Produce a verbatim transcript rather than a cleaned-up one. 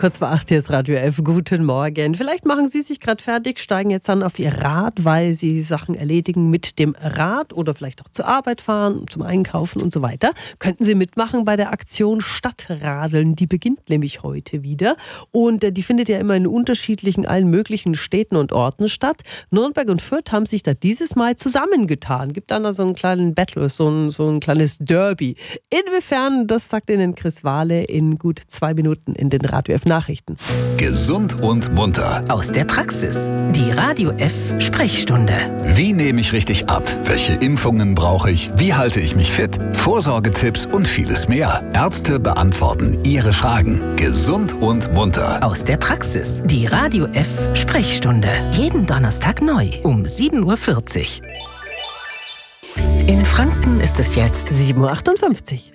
Kurz vor acht, hier ist Radio F. Guten Morgen. Vielleicht machen Sie sich gerade fertig, steigen jetzt dann auf Ihr Rad, weil Sie Sachen erledigen mit dem Rad oder vielleicht auch zur Arbeit fahren, zum Einkaufen und so weiter. Könnten Sie mitmachen bei der Aktion Stadtradeln. Die beginnt nämlich heute wieder. Und die findet ja immer in unterschiedlichen, allen möglichen Städten und Orten statt. Nürnberg und Fürth haben sich da dieses Mal zusammengetan. Gibt dann da so einen kleinen Battle, so ein, so ein kleines Derby. Inwiefern, das sagt Ihnen Chris Wahle in gut zwei Minuten in den Radio F Nachrichten. Gesund und munter. Aus der Praxis. Die Radio F Sprechstunde. Wie nehme ich richtig ab? Welche Impfungen brauche ich? Wie halte ich mich fit? Vorsorgetipps und vieles mehr. Ärzte beantworten Ihre Fragen. Gesund und munter. Aus der Praxis. Die Radio F Sprechstunde. Jeden Donnerstag neu um sieben Uhr vierzig. In Franken ist es jetzt sieben Uhr achtundfünfzig.